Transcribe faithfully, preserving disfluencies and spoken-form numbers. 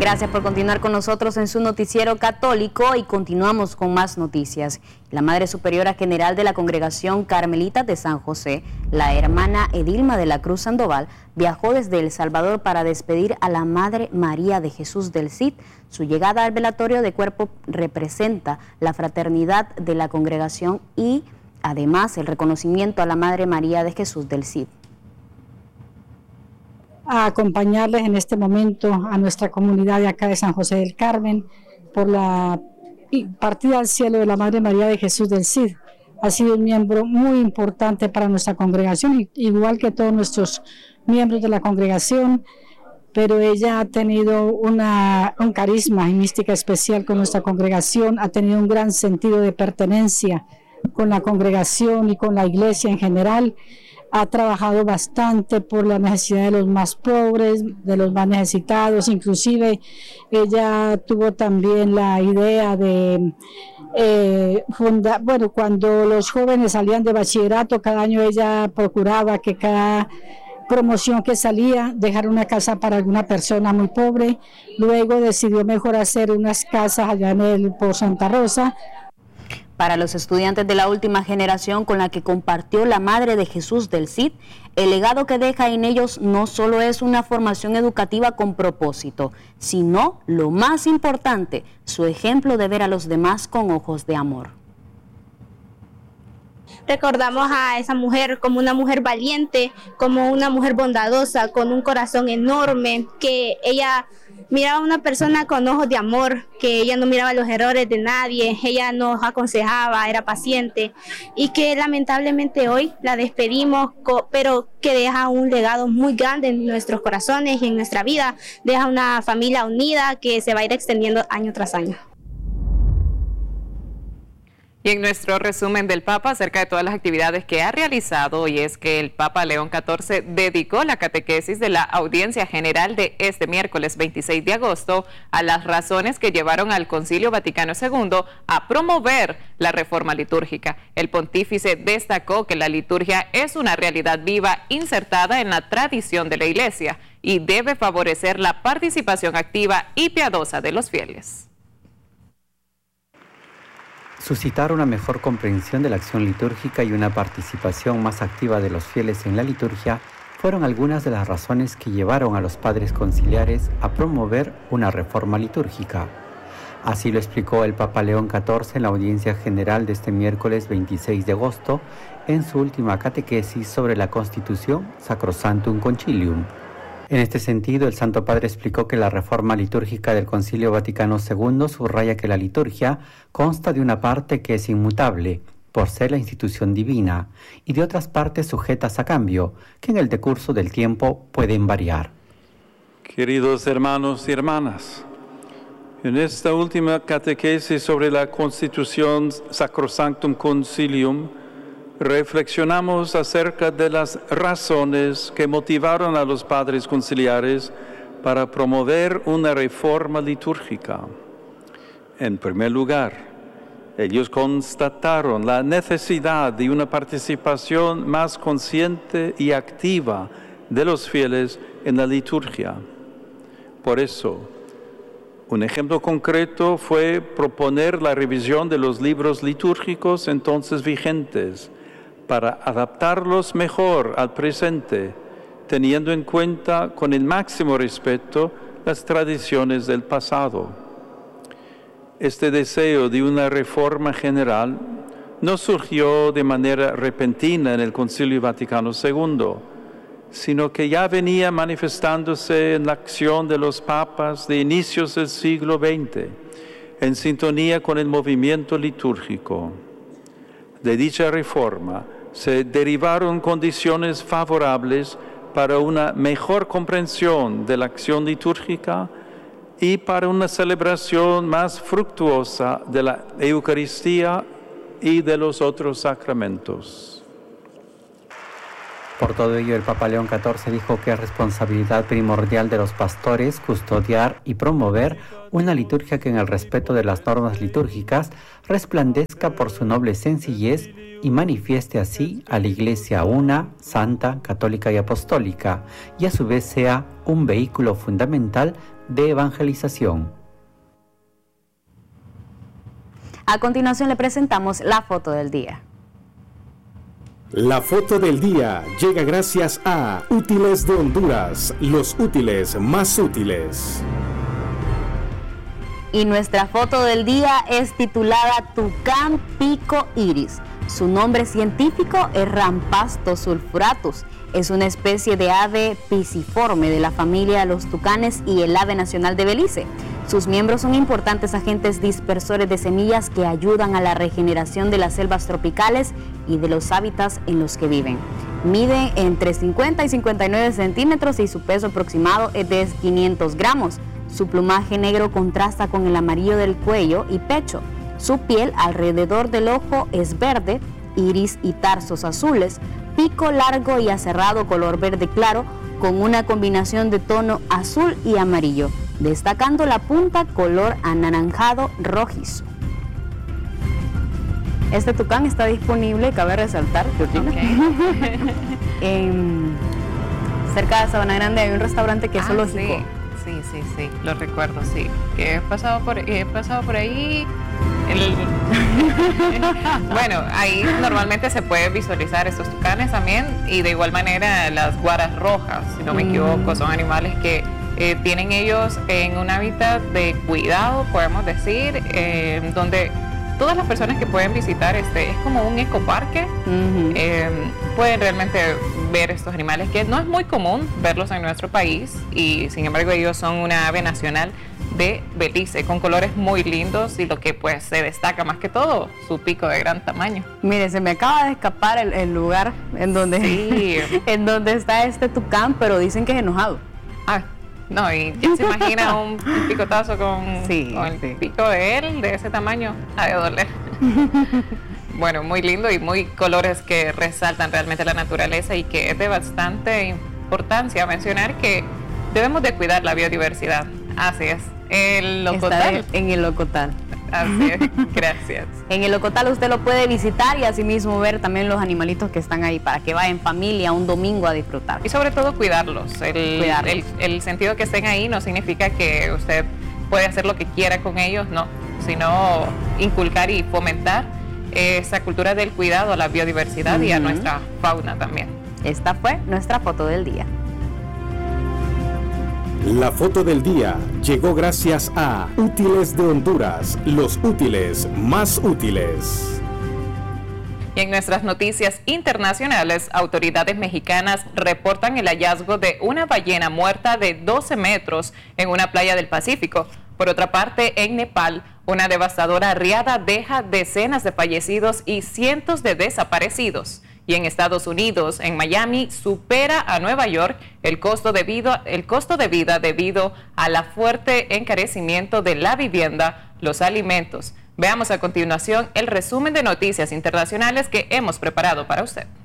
Gracias por continuar con nosotros en su noticiero católico y continuamos con más noticias. La Madre Superiora General de la Congregación Carmelita de San José, la hermana Edilma de la Cruz Sandoval, viajó desde El Salvador para despedir a la Madre María de Jesús del Cid. Su llegada al velatorio de cuerpo representa la fraternidad de la congregación y además el reconocimiento a la Madre María de Jesús del Cid. A acompañarles en este momento a nuestra comunidad de acá de San José del Carmen por la partida al cielo de la Madre María de Jesús del Cid. Ha sido un miembro muy importante para nuestra congregación, igual que todos nuestros miembros de la congregación, pero ella ha tenido una, un carisma y mística especial con nuestra congregación, ha tenido un gran sentido de pertenencia con la congregación y con la iglesia en general. Ha trabajado bastante por la necesidad de los más pobres, de los más necesitados. Inclusive ella tuvo también la idea de eh, fundar, bueno, cuando los jóvenes salían de bachillerato, cada año ella procuraba que cada promoción que salía, dejar una casa para alguna persona muy pobre. Luego decidió mejor hacer unas casas allá en el, por Santa Rosa. Para los estudiantes de la última generación con la que compartió la Madre de Jesús del Cid, el legado que deja en ellos no solo es una formación educativa con propósito, sino, lo más importante, su ejemplo de ver a los demás con ojos de amor. Recordamos a esa mujer como una mujer valiente, como una mujer bondadosa, con un corazón enorme, que ella miraba a una persona con ojos de amor, que ella no miraba los errores de nadie, ella nos aconsejaba, era paciente, y que lamentablemente hoy la despedimos, pero que deja un legado muy grande en nuestros corazones y en nuestra vida, deja una familia unida que se va a ir extendiendo año tras año. Y en nuestro resumen del Papa acerca de todas las actividades que ha realizado, y es que el Papa León catorce dedicó la catequesis de la audiencia general de este miércoles veintiséis de agosto a las razones que llevaron al Concilio Vaticano segundo a promover la reforma litúrgica. El pontífice destacó que la liturgia es una realidad viva insertada en la tradición de la Iglesia y debe favorecer la participación activa y piadosa de los fieles. Suscitar una mejor comprensión de la acción litúrgica y una participación más activa de los fieles en la liturgia fueron algunas de las razones que llevaron a los padres conciliares a promover una reforma litúrgica. Así lo explicó el Papa León catorce en la audiencia general de este miércoles veintiséis de agosto en su última catequesis sobre la Constitución Sacrosanctum Concilium. En este sentido, el Santo Padre explicó que la reforma litúrgica del Concilio Vaticano segundo subraya que la liturgia consta de una parte que es inmutable, por ser la institución divina, y de otras partes sujetas a cambio, que en el decurso del tiempo pueden variar. Queridos hermanos y hermanas, en esta última catequesis sobre la Constitución Sacrosanctum Concilium, reflexionamos acerca de las razones que motivaron a los padres conciliares para promover una reforma litúrgica. En primer lugar, ellos constataron la necesidad de una participación más consciente y activa de los fieles en la liturgia. Por eso, un ejemplo concreto fue proponer la revisión de los libros litúrgicos entonces vigentes, para adaptarlos mejor al presente, teniendo en cuenta con el máximo respeto las tradiciones del pasado. Este deseo de una reforma general no surgió de manera repentina en el Concilio Vaticano segundo, sino que ya venía manifestándose en la acción de los papas de inicios del siglo veinte, en sintonía con el movimiento litúrgico. De dicha reforma se derivaron condiciones favorables para una mejor comprensión de la acción litúrgica y para una celebración más fructuosa de la Eucaristía y de los otros sacramentos. Por todo ello, el Papa León catorce dijo que es responsabilidad primordial de los pastores custodiar y promover una liturgia que en el respeto de las normas litúrgicas resplandezca por su noble sencillez y manifieste así a la Iglesia una, santa, católica y apostólica, y a su vez sea un vehículo fundamental de evangelización. A continuación le presentamos la foto del día. La foto del día llega gracias a Útiles de Honduras, los útiles más útiles. Y nuestra foto del día es titulada Tucán pico iris. Su nombre científico es Rampastos sulfuratus. Es una especie de ave piciforme de la familia de los tucanes y el ave nacional de Belice. Sus miembros son importantes agentes dispersores de semillas que ayudan a la regeneración de las selvas tropicales y de los hábitats en los que viven. Miden entre cincuenta y cincuenta y nueve centímetros y su peso aproximado es de quinientos gramos. Su plumaje negro contrasta con el amarillo del cuello y pecho. Su piel alrededor del ojo es verde, iris y tarsos azules, pico largo y aserrado color verde claro con una combinación de tono azul y amarillo, destacando la punta color anaranjado rojizo. Este tucán está disponible, cabe resaltar, Georgina, okay. en, cerca de Sabana Grande hay un restaurante que es ah, zoológico. Sí. Sí, sí, sí, lo recuerdo, sí. Que he pasado por, he pasado por ahí. El... bueno, ahí normalmente se puede visualizar estos tucanes también y de igual manera las guaras rojas, si no me equivoco, son animales que eh, tienen ellos en un hábitat de cuidado, podemos decir, eh, donde todas las personas que pueden visitar este es como un ecoparque, uh-huh. eh, pueden realmente ver estos animales que no es muy común verlos en nuestro país y sin embargo ellos son una ave nacional de Belice con colores muy lindos y lo que pues se destaca más que todo su pico de gran tamaño. Mire, se me acaba de escapar el, el lugar en donde, sí. en donde está este tucán, pero dicen que es enojado. Ah, no, y ¿quién se imagina un picotazo con, sí, con el sí. pico de él de ese tamaño? Ha de doler. Bueno, muy lindo y muy colores que resaltan realmente la naturaleza y que es de bastante importancia mencionar que debemos de cuidar la biodiversidad. Así es. El Locotal. Está en el Locotal. Así es, gracias. En el Locotal usted lo puede visitar y asimismo ver también los animalitos que están ahí para que vaya en familia un domingo a disfrutar. Y sobre todo cuidarlos. El, cuidarlos. El, el sentido que estén ahí no significa que usted puede hacer lo que quiera con ellos, no, sino inculcar y fomentar esa cultura del cuidado a la biodiversidad uh-huh. y a nuestra fauna también. Esta fue nuestra foto del día. La foto del día llegó gracias a Útiles de Honduras, los útiles más útiles. Y en nuestras noticias internacionales, autoridades mexicanas reportan el hallazgo de una ballena muerta de doce metros en una playa del Pacífico. Por otra parte, en Nepal, una devastadora riada deja decenas de fallecidos y cientos de desaparecidos. Y en Estados Unidos, en Miami, supera a Nueva York el costo, debido, el costo de vida debido a la fuerte encarecimiento de la vivienda, los alimentos. Veamos a continuación el resumen de noticias internacionales que hemos preparado para usted.